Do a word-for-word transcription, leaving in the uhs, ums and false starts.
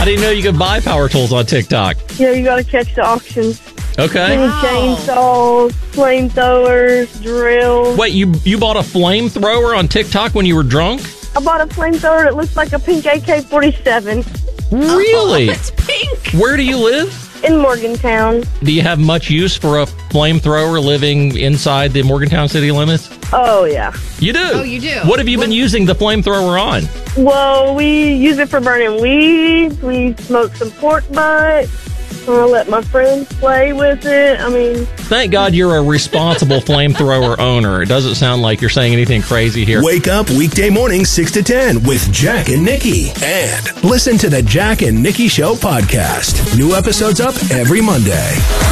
didn't know you could buy power tools on TikTok. Yeah, you gotta catch the auctions. Okay. Mini chainsaws, flamethrowers, drills. Wait, you you bought a flamethrower on TikTok when you were drunk? I bought a flamethrower that looks like a pink A K forty-seven. Really? Oh, it's pink. Where do you live? In Morgantown. Do you have much use for a flamethrower living inside the Morgantown city limits? Oh, yeah. You do? Oh, you do? What have you been using the flamethrower on? Well, we use it for burning weeds. We smoke some pork butts. I let my friends play with it. I mean... Thank God you're a responsible flamethrower owner. It doesn't sound like you're saying anything crazy here. Wake up weekday mornings six to ten with Jack and Nikki. And listen to the Jack and Nikki Show podcast. New episodes up every Monday.